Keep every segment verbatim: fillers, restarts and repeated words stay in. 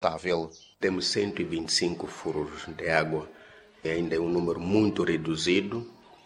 Tável. Temos cento e vinte e cinco furos de água, ainda é um número muito reduzido,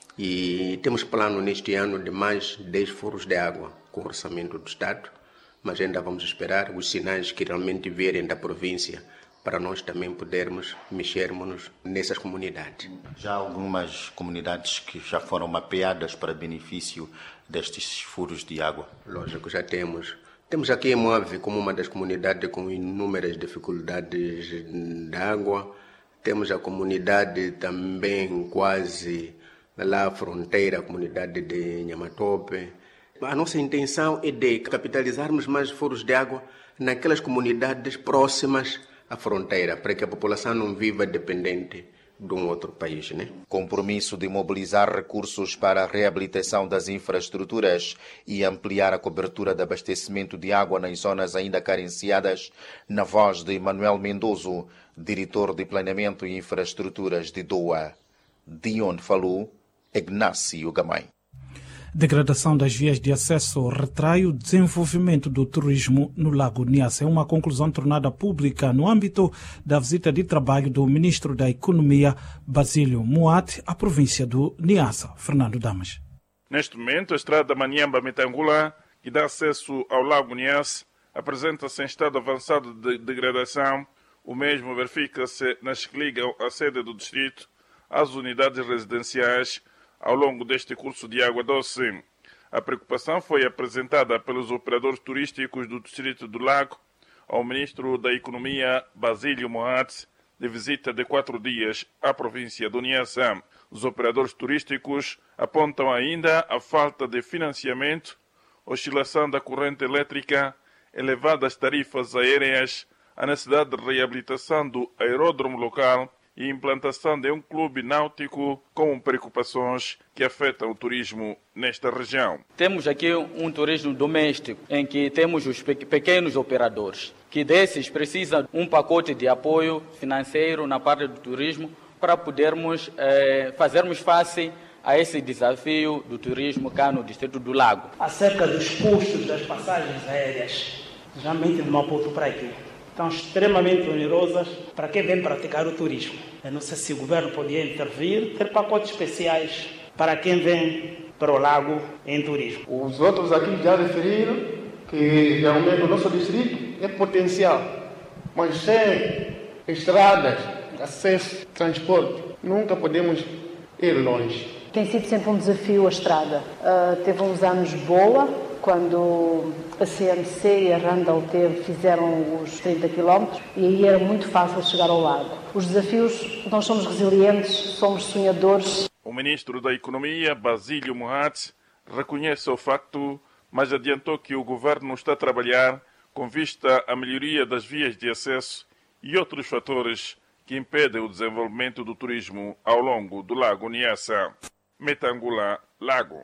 e temos plano neste ano de mais dez furos de água com o orçamento do Estado, mas ainda vamos esperar os sinais que realmente vierem da província para nós também podermos mexermos nessas comunidades. Já há algumas comunidades que já foram mapeadas para benefício destes furos de água? Lógico, já temos. Temos aqui em Moave como uma das comunidades com inúmeras dificuldades de água. Temos a comunidade também quase lá à fronteira, a comunidade de Nhamatope. A nossa intenção é de capitalizarmos mais furos de água naquelas comunidades próximas à fronteira, para que a população não viva dependente de um outro país, né? Compromisso de mobilizar recursos para a reabilitação das infraestruturas e ampliar a cobertura de abastecimento de água nas zonas ainda carenciadas, na voz de Manuel Mendoso, diretor de Planeamento e Infraestruturas de Doa. De onde falou Ignácio Gamay. Degradação das vias de acesso retrai o desenvolvimento do turismo no Lago Niassa. É uma conclusão tornada pública no âmbito da visita de trabalho do Ministro da Economia, Basílio Moate, à província do Niassa. Fernando Damas. Neste momento, a estrada Maniamba-Metangula, que dá acesso ao Lago Niassa, apresenta-se em estado avançado de degradação. O mesmo verifica-se nas que ligam a sede do distrito às unidades residenciais ao longo deste curso de água doce. A preocupação foi apresentada pelos operadores turísticos do Distrito do Lago ao Ministro da Economia, Basílio Moate, de visita de quatro dias à província do Niassa. Os operadores turísticos apontam ainda a falta de financiamento, oscilação da corrente elétrica, elevadas tarifas aéreas, a necessidade de reabilitação do aeródromo local e implantação de um clube náutico com preocupações que afetam o turismo nesta região. Temos aqui um turismo doméstico, em que temos os pequenos operadores, que desses precisam um pacote de apoio financeiro na parte do turismo para podermos eh, fazermos face a esse desafio do turismo cá no Distrito do Lago. Acerca dos custos das passagens aéreas, geralmente de Maputo para aqui, estão extremamente onerosas para quem vem praticar o turismo. Eu não sei se o governo podia intervir, ter pacotes especiais para quem vem para o lago em turismo. Os outros aqui já referiram que realmente o nosso distrito é potencial, mas sem estradas, acesso, transporte, nunca podemos ir longe. Tem sido sempre um desafio a estrada. Uh, teve uns anos boa, quando a C M C e a Randall teve, fizeram os trinta quilómetros e aí era muito fácil chegar ao lago. Os desafios, nós somos resilientes, somos sonhadores. O Ministro da Economia, Basílio Moate, reconhece o facto, mas adiantou que o Governo está a trabalhar com vista à melhoria das vias de acesso e outros fatores que impedem o desenvolvimento do turismo ao longo do Lago Niassa. Metangula, Lago.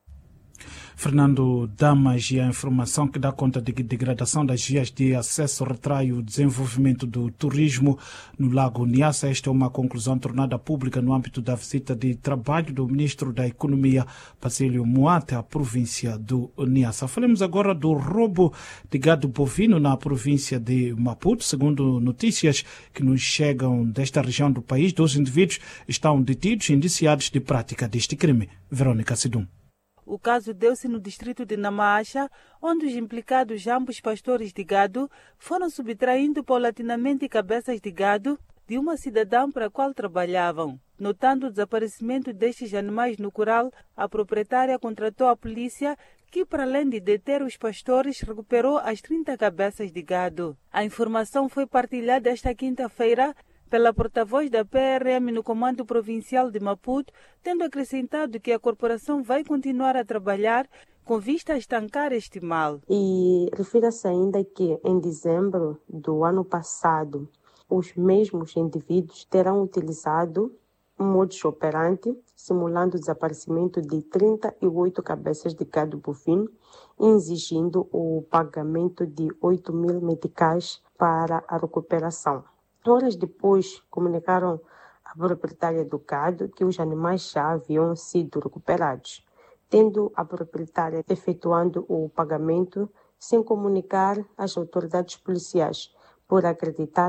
Fernando Damas, e a informação que dá conta de degradação das vias de acesso retrai o desenvolvimento do turismo no Lago Niassa. Esta é uma conclusão tornada pública no âmbito da visita de trabalho do Ministro da Economia, Basílio Moate, à província do Niassa. Falemos agora do roubo de gado bovino na província de Maputo. Segundo notícias que nos chegam desta região do país, dois indivíduos estão detidos e indiciados de prática deste crime. Verônica Sidum. O caso deu-se no distrito de Namacha, onde os implicados, ambos pastores de gado, foram subtraindo paulatinamente cabeças de gado de uma cidadã para a qual trabalhavam. Notando o desaparecimento destes animais no curral, a proprietária contratou a polícia, que, para além de deter os pastores, recuperou as trinta cabeças de gado. A informação foi partilhada esta quinta-feira pela porta-voz da P R M no Comando Provincial de Maputo, tendo acrescentado que a corporação vai continuar a trabalhar com vista a estancar este mal. E refira-se ainda que em dezembro do ano passado, os mesmos indivíduos terão utilizado um modus operandi, simulando o desaparecimento de trinta e oito cabeças de gado bovino, exigindo o pagamento de oito mil meticais para a recuperação. Horas depois, comunicaram à proprietária do gado que os animais já haviam sido recuperados, tendo a proprietária efetuando o pagamento sem comunicar às autoridades policiais, por acreditar